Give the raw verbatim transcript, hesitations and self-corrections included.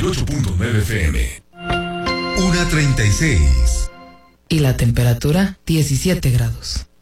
y ocho punto nueve F M. una treinta y seis. Y la temperatura, diecisiete grados.